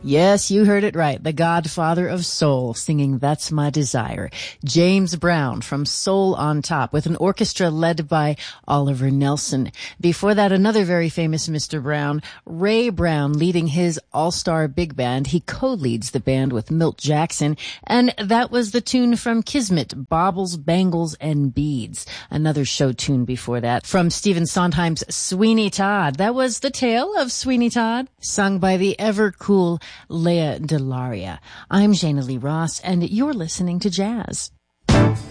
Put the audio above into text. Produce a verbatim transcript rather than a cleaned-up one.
Yes, you heard it right. The godfather of soul singing That's My Desire. James Brown from Soul on Top with an orchestra led by Oliver Nelson. Before that, another very famous Mister Brown, Ray Brown, leading his all-star big band. He co-leads the band with Milt Jackson. And that was the tune from Kismet, Baubles, Bangles, and Beads. Another show tune before that from Stephen Sondheim's Sweeney Todd. That was The Tale of Sweeney Todd, sung by the ever-cool Lea DeLaria. I'm Jana Lee Ross, and you're listening to Jazz.